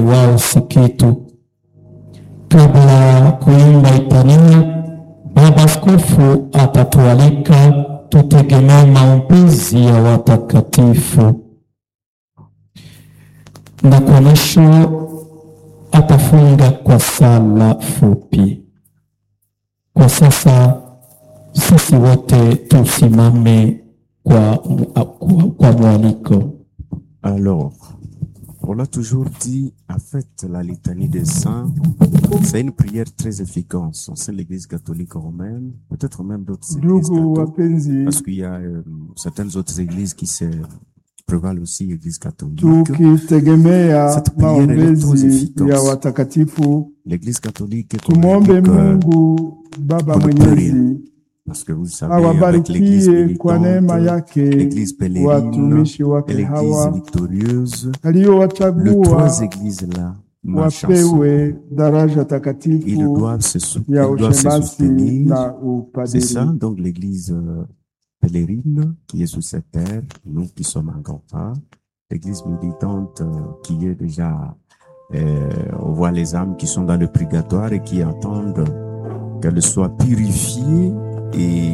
wao si kitu. Kabla ya kuimba itania, Baba Askofu atatualika tutegemee maombezi ya watakatifu, na kwa mwisho atafunga kwa sala fupi. Kwa sasa sisi wote tusimame kwa mwaliko. Alors, on l'a toujours dit, en fait, la litanie des saints, c'est une prière très efficace. On sait l'Église catholique romaine, peut-être même d'autres églises catholiques, parce qu'il y a certaines autres églises qui se prévalent aussi l'Église catholique. Cette prière est trop efficace. L'Église catholique est pour le pluriel. Parce que vous savez, avec l'Église militante, l'Église pèlerine et l'Église victorieuse, les trois églises-là marchent ensemble. Ils doivent se soutenir. C'est ça, donc l'Église pèlerine qui est sur cette terre, nous qui sommes en grand pas, l'Église militante qui est déjà, on voit les âmes qui sont dans le purgatoire et qui attendent qu'elles soient purifiées et